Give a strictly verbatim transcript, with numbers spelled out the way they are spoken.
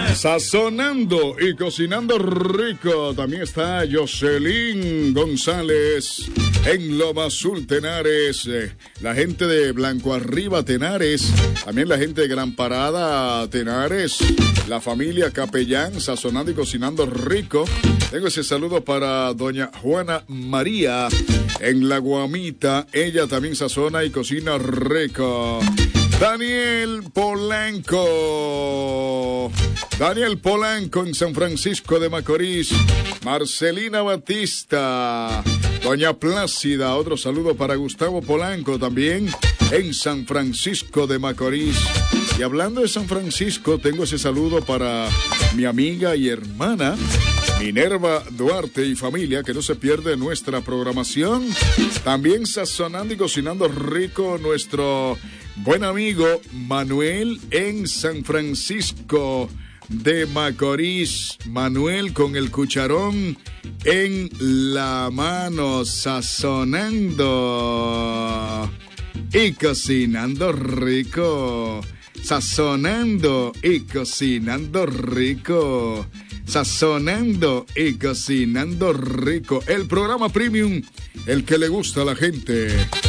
Sazonando y cocinando rico. También está Jocelyn González en Loma Azul, Tenares. Eh, la gente de Blanco Arriba, Tenares. También la gente de Gran Parada, Tenares. La familia Capellán, sazonando y cocinando rico. Tengo ese saludo para doña Juana María en La Guamita. Ella también sazona y cocina rico. Daniel Polanco. Daniel Polanco en San Francisco de Macorís. Marcelina Batista. Doña Plácida. Otro saludo para Gustavo Polanco también en San Francisco de Macorís. Y hablando de San Francisco, tengo ese saludo para mi amiga y hermana Minerva Duarte y familia, que no se pierde nuestra programación. También sazonando y cocinando rico nuestro buen amigo Manuel en San Francisco de Macorís. Manuel con el cucharón en la mano, sazonando y cocinando rico. Sazonando y cocinando rico. Sazonando y cocinando rico. El programa premium, el que le gusta a la gente.